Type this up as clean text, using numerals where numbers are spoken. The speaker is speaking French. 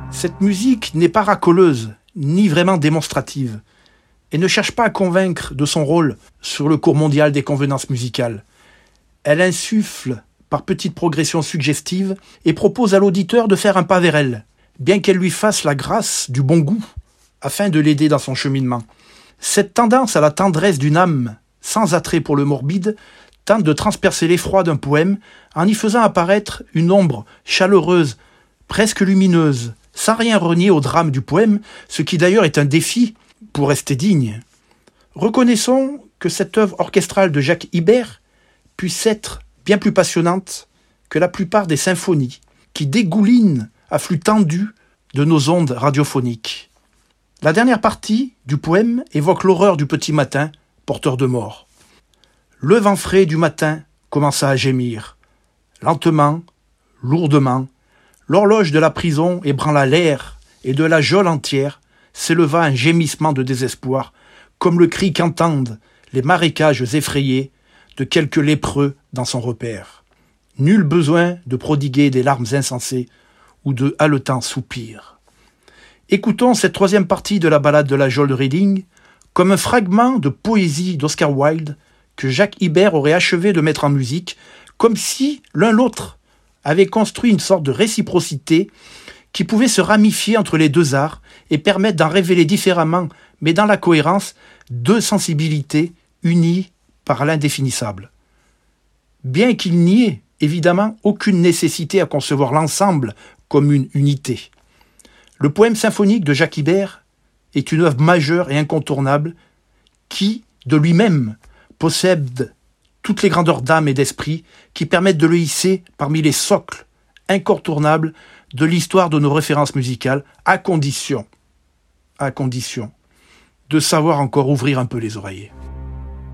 Cette musique n'est pas racoleuse, ni vraiment démonstrative, et ne cherche pas à convaincre de son rôle sur le cours mondial des convenances musicales. Elle insuffle par petites progressions suggestives et propose à l'auditeur de faire un pas vers elle, bien qu'elle lui fasse la grâce du bon goût, afin de l'aider dans son cheminement. Cette tendance à la tendresse d'une âme, sans attrait pour le morbide, tente de transpercer l'effroi d'un poème en y faisant apparaître une ombre chaleureuse, presque lumineuse, sans rien renier au drame du poème, ce qui d'ailleurs est un défi pour rester digne. Reconnaissons que cette œuvre orchestrale de Jacques Ibert puisse être bien plus passionnante que la plupart des symphonies qui dégoulinent à flux tendu de nos ondes radiophoniques. La dernière partie du poème évoque l'horreur du petit matin, porteur de mort. Le vent frais du matin commença à gémir. Lentement, lourdement, l'horloge de la prison ébranla l'air et de la geôle entière s'éleva un gémissement de désespoir, comme le cri qu'entendent les marécages effrayés de quelques lépreux dans son repère. Nul besoin de prodiguer des larmes insensées ou de haletants soupirs. Écoutons cette troisième partie de la ballade de la geôle de Reading comme un fragment de poésie d'Oscar Wilde que Jacques Ibert aurait achevé de mettre en musique, comme si l'un l'autre avait construit une sorte de réciprocité qui pouvait se ramifier entre les deux arts et permettre d'en révéler différemment, mais dans la cohérence, deux sensibilités unies par l'indéfinissable. Bien qu'il n'y ait évidemment aucune nécessité à concevoir l'ensemble comme une unité. Le poème symphonique de Jacques Ibert est une œuvre majeure et incontournable qui, de lui-même, possède toutes les grandeurs d'âme et d'esprit qui permettent de le hisser parmi les socles incontournables de l'histoire de nos références musicales, à condition de savoir encore ouvrir un peu les oreillers.